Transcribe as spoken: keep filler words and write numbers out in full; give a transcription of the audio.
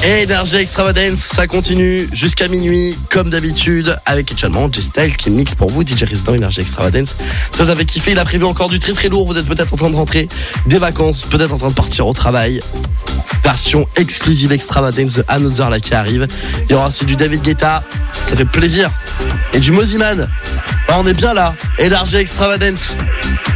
Et Energy Extravagance, ça continue jusqu'à minuit, comme d'habitude, avec actuellement J-Style qui mixe pour vous, D J Resident Energy Extravagance. Ça, vous avez kiffé, il a prévu encore du très très lourd, vous êtes peut-être en train de rentrer des vacances, peut-être en train de partir au travail. Version exclusive Extravagance de Another là qui arrive. Il y aura aussi du David Guetta, ça fait plaisir. Et du Mosiman, bah, on est bien là, Energy Extravagance.